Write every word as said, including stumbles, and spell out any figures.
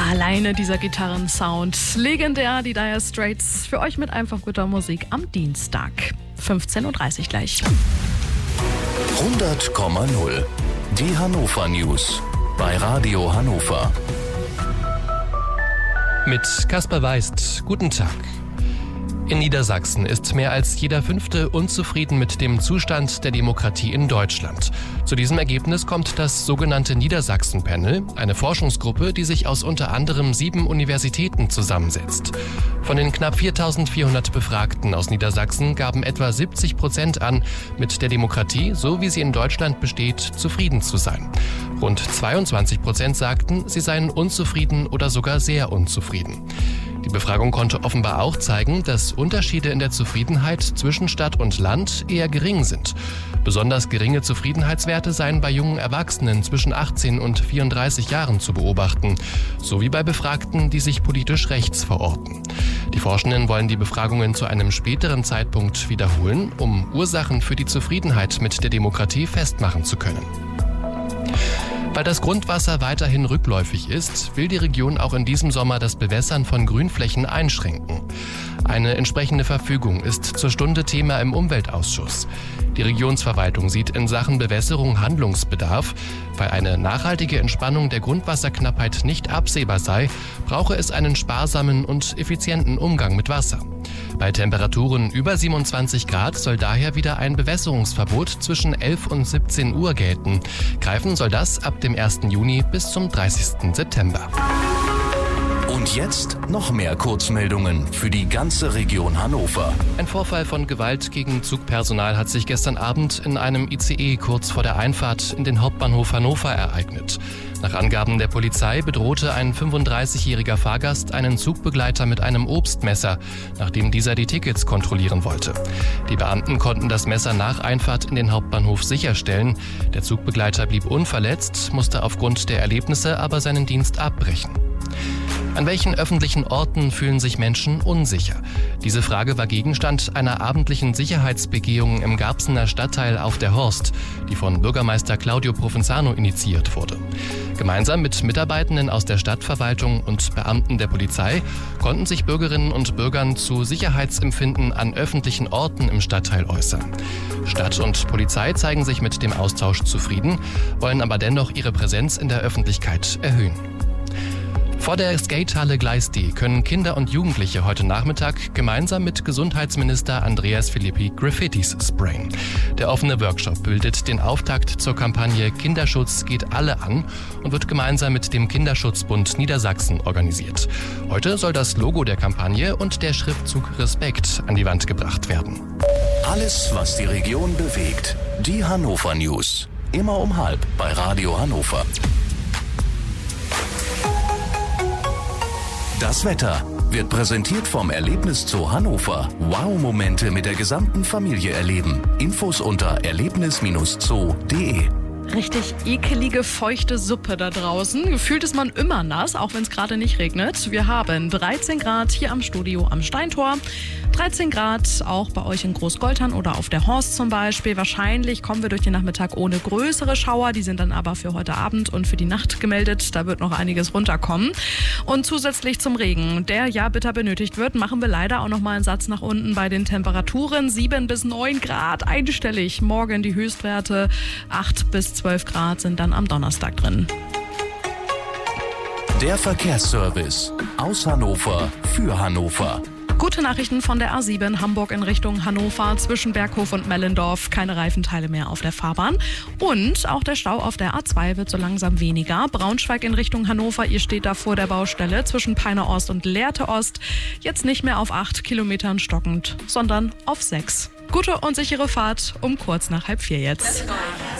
Alleine dieser Gitarrensound. Legendär, die Dire Straits. Für euch mit einfach guter Musik am Dienstag. fünfzehn Uhr dreißig gleich. hundert Komma null. Die Hannover News. Bei Radio Hannover. Mit Kasper Weist. Guten Tag. In Niedersachsen ist mehr als jeder Fünfte unzufrieden mit dem Zustand der Demokratie in Deutschland. Zu diesem Ergebnis kommt das sogenannte Niedersachsen-Panel, eine Forschungsgruppe, die sich aus unter anderem sieben Universitäten zusammensetzt. Von den knapp viertausendvierhundert Befragten aus Niedersachsen gaben etwa siebzig Prozent an, mit der Demokratie, so wie sie in Deutschland besteht, zufrieden zu sein. Rund zweiundzwanzig Prozent sagten, sie seien unzufrieden oder sogar sehr unzufrieden. Die Befragung konnte offenbar auch zeigen, dass Unterschiede in der Zufriedenheit zwischen Stadt und Land eher gering sind. Besonders geringe Zufriedenheitswerte seien bei jungen Erwachsenen zwischen achtzehn und vierunddreißig Jahren zu beobachten, sowie bei Befragten, die sich politisch rechts verorten. Die Forschenden wollen die Befragungen zu einem späteren Zeitpunkt wiederholen, um Ursachen für die Zufriedenheit mit der Demokratie festmachen zu können. Weil das Grundwasser weiterhin rückläufig ist, will die Region auch in diesem Sommer das Bewässern von Grünflächen einschränken. Eine entsprechende Verfügung ist zur Stunde Thema im Umweltausschuss. Die Regionsverwaltung sieht in Sachen Bewässerung Handlungsbedarf. Weil eine nachhaltige Entspannung der Grundwasserknappheit nicht absehbar sei, brauche es einen sparsamen und effizienten Umgang mit Wasser. Bei Temperaturen über siebenundzwanzig Grad soll daher wieder ein Bewässerungsverbot zwischen elf und siebzehn Uhr gelten. Greifen soll das ab dem ersten Juni bis zum dreißigsten September. Und jetzt noch mehr Kurzmeldungen für die ganze Region Hannover. Ein Vorfall von Gewalt gegen Zugpersonal hat sich gestern Abend in einem I C E kurz vor der Einfahrt in den Hauptbahnhof Hannover ereignet. Nach Angaben der Polizei bedrohte ein fünfunddreißigjähriger Fahrgast einen Zugbegleiter mit einem Obstmesser, nachdem dieser die Tickets kontrollieren wollte. Die Beamten konnten das Messer nach Einfahrt in den Hauptbahnhof sicherstellen. Der Zugbegleiter blieb unverletzt, musste aufgrund der Erlebnisse aber seinen Dienst abbrechen. An welchen öffentlichen Orten fühlen sich Menschen unsicher? Diese Frage war Gegenstand einer abendlichen Sicherheitsbegehung im Garbsener Stadtteil Auf der Horst, die von Bürgermeister Claudio Provenzano initiiert wurde. Gemeinsam mit Mitarbeitenden aus der Stadtverwaltung und Beamten der Polizei konnten sich Bürgerinnen und Bürgern zu Sicherheitsempfinden an öffentlichen Orten im Stadtteil äußern. Stadt und Polizei zeigen sich mit dem Austausch zufrieden, wollen aber dennoch ihre Präsenz in der Öffentlichkeit erhöhen. Vor der Skatehalle Gleis D können Kinder und Jugendliche heute Nachmittag gemeinsam mit Gesundheitsminister Andreas Filippi Graffitis sprayen. Der offene Workshop bildet den Auftakt zur Kampagne Kinderschutz geht alle an und wird gemeinsam mit dem Kinderschutzbund Niedersachsen organisiert. Heute soll das Logo der Kampagne und der Schriftzug Respekt an die Wand gebracht werden. Alles, was die Region bewegt. Die Hannover News. Immer um halb bei Radio Hannover. Das Wetter wird präsentiert vom Erlebniszoo Hannover. Wow-Momente mit der gesamten Familie erleben. Infos unter erlebnis Bindestrich zoo punkt de. Richtig ekelige, feuchte Suppe da draußen. Gefühlt ist man immer nass, auch wenn es gerade nicht regnet. Wir haben dreizehn Grad hier am Studio am Steintor. dreizehn Grad auch bei euch in Großgoltern oder auf der Horst zum Beispiel. Wahrscheinlich kommen wir durch den Nachmittag ohne größere Schauer. Die sind dann aber für heute Abend und für die Nacht gemeldet. Da wird noch einiges runterkommen. Und zusätzlich zum Regen, der ja bitter benötigt wird, machen wir leider auch noch mal einen Satz nach unten bei den Temperaturen. sieben bis neun Grad einstellig. Morgen die Höchstwerte acht bis zwölf Grad sind dann am Donnerstag drin. Der Verkehrsservice aus Hannover für Hannover. Gute Nachrichten von der A sieben Hamburg in Richtung Hannover zwischen Berghof und Mellendorf. Keine Reifenteile mehr auf der Fahrbahn. Und auch der Stau auf der A zwei wird so langsam weniger. Braunschweig in Richtung Hannover, ihr steht da vor der Baustelle zwischen Peiner Ost und Lehrte Ost. Jetzt nicht mehr auf acht Kilometern stockend, sondern auf sechs. Gute und sichere Fahrt um kurz nach halb vier jetzt.